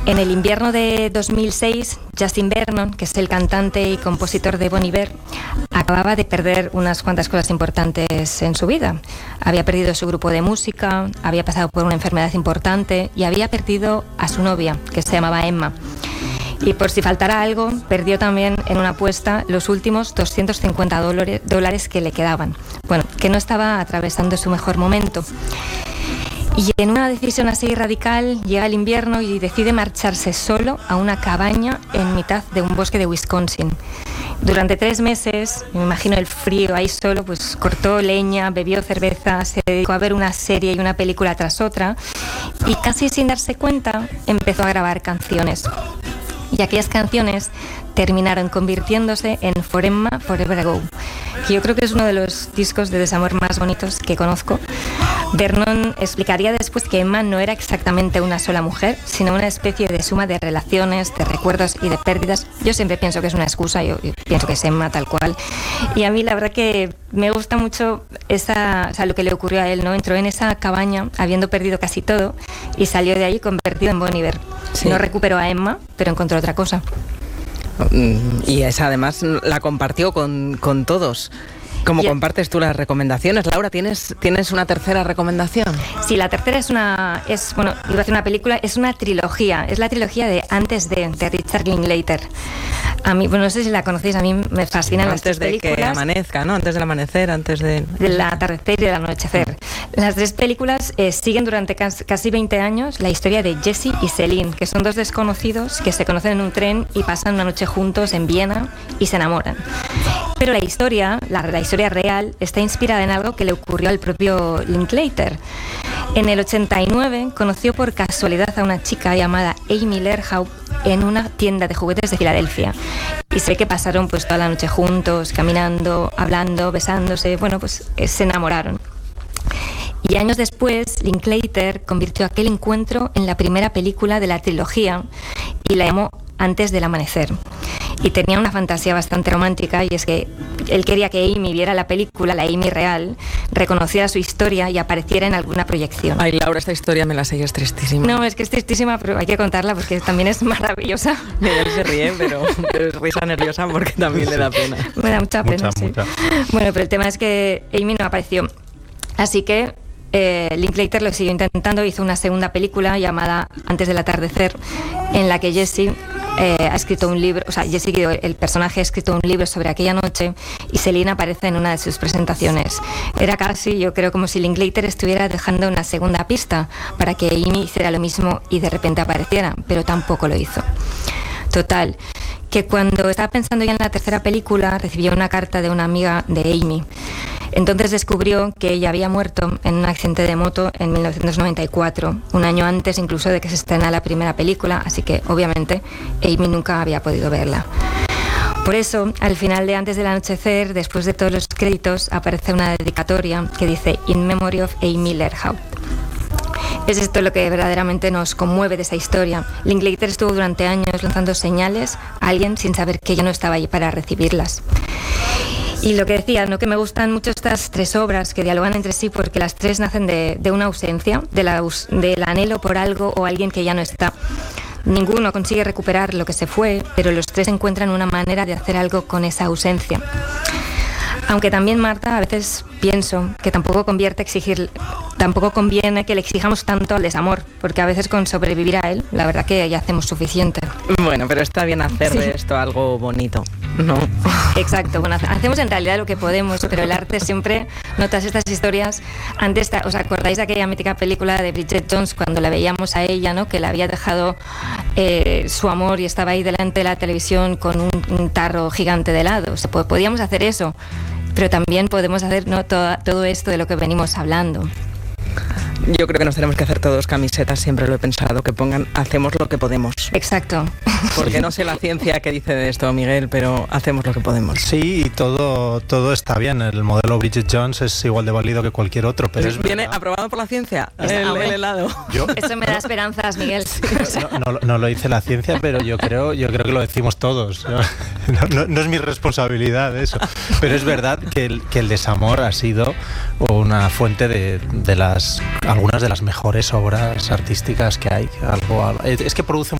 En el invierno de 2006, Justin Vernon, que es el cantante y compositor de Bon Iver, acababa de perder unas cuantas cosas importantes en su vida. Había perdido su grupo de música, había pasado por una enfermedad importante y había perdido a su novia, que se llamaba Emma. Y por si faltara algo, perdió también en una apuesta los últimos $250 que le quedaban. Bueno, que no estaba atravesando su mejor momento. Y en una decisión así radical, llega el invierno y decide marcharse solo a una cabaña en mitad de un bosque de Wisconsin. Durante 3 meses, me imagino el frío ahí solo, pues cortó leña, bebió cerveza, se dedicó a ver una serie y una película tras otra y casi sin darse cuenta empezó a grabar canciones. Y aquellas canciones terminaron convirtiéndose en For Emma, Forever Ago, que yo creo que es uno de los discos de desamor más bonitos que conozco. Vernon explicaría después que Emma no era exactamente una sola mujer, sino una especie de suma de relaciones, de recuerdos y de pérdidas. Yo siempre pienso que es una excusa, yo pienso que es Emma tal cual. Y a mí la verdad que me gusta mucho lo que le ocurrió a él, ¿no? Entró en esa cabaña habiendo perdido casi todo y salió de ahí convertido en Bon Iver. Sí. No recuperó a Emma, pero encontró otra cosa. Y esa además la compartió con todos. ¿Cómo compartes tú las recomendaciones? Laura, ¿tienes una tercera recomendación? Sí, la tercera iba a hacer una película, es una trilogía, es la trilogía de Antes de Richard Linklater. A mí, bueno, no sé si la conocéis, a mí me fascinan las 3 películas. Antes de que amanezca, ¿no? Antes del amanecer, antes del atardecer y del anochecer. Las 3 películas siguen durante casi 20 años la historia de Jesse y Celine, que son 2 desconocidos que se conocen en un tren y pasan una noche juntos en Viena y se enamoran. Pero la historia real está inspirada en algo que le ocurrió al propio Linklater. En el 89 conoció por casualidad a una chica llamada Amy Lerhaupt en una tienda de juguetes de Filadelfia. Y sé que pasaron pues toda la noche juntos, caminando, hablando, besándose, se enamoraron. Y años después, Linklater convirtió aquel encuentro en la primera película de la trilogía y la llamó Antes del amanecer. Y tenía una fantasía bastante romántica, y es que él quería que Amy viera la película, la Amy real, reconociera su historia y apareciera en alguna proyección. Ay, Laura, esta historia me la sé, es tristísima. No, es que es tristísima, pero hay que contarla porque también es maravillosa. Él se ríe, pero es risa nerviosa porque también le da pena. Me da mucha pena, mucha. Bueno, pero el tema es que Amy no apareció. Así que Linklater lo siguió intentando, hizo una segunda película llamada Antes del atardecer, en la que Jesse ha escrito un libro, el personaje ha escrito un libro sobre aquella noche y Celine aparece en una de sus presentaciones. Era casi, yo creo, como si Linklater estuviera dejando una segunda pista para que Amy hiciera lo mismo y de repente apareciera, pero tampoco lo hizo. Total, que cuando estaba pensando ya en la tercera película, recibió una carta de una amiga de Amy. Entonces descubrió que ella había muerto en un accidente de moto en 1994, un año antes incluso de que se estrenara la primera película, así que obviamente Amy nunca había podido verla. Por eso, al final de Antes del anochecer, después de todos los créditos, aparece una dedicatoria que dice In Memory of Amy Lerhaupt. Es esto lo que verdaderamente nos conmueve de esa historia. Linklater estuvo durante años lanzando señales a alguien sin saber que ella no estaba allí para recibirlas. Y lo que decía, ¿no? Que me gustan mucho estas 3 obras que dialogan entre sí porque las 3 nacen de una ausencia, del anhelo por algo o alguien que ya no está. Ninguno consigue recuperar lo que se fue, pero los 3 encuentran una manera de hacer algo con esa ausencia. Aunque también, Marta, a veces pienso que tampoco conviene que le exijamos tanto al desamor, porque a veces con sobrevivir a él, la verdad que ya hacemos suficiente. Bueno, pero está bien hacer de esto algo bonito, ¿no? Exacto, bueno, hacemos en realidad lo que podemos, pero el arte siempre, notas estas historias. Antes, ¿os acordáis de aquella mítica película de Bridget Jones cuando la veíamos a ella, ¿no? Que le había dejado su amor y estaba ahí delante de la televisión con un tarro gigante de helado? O sea, podíamos hacer eso. Pero también podemos hacer todo esto de lo que venimos hablando. Yo creo que nos tenemos que hacer todos camisetas, siempre lo he pensado, que pongan hacemos lo que podemos. Exacto. Porque no sé la ciencia que dice de esto, Miguel, pero hacemos lo que podemos. Sí, y todo está bien. El modelo Bridget Jones es igual de válido que cualquier otro, pero ¿Viene aprobado por la ciencia el helado? Eso me da esperanzas, Miguel. No lo dice la ciencia, pero yo creo que lo decimos todos. No es mi responsabilidad eso. Pero es verdad que el desamor ha sido una fuente de algunas de las mejores obras artísticas que hay. Es que produce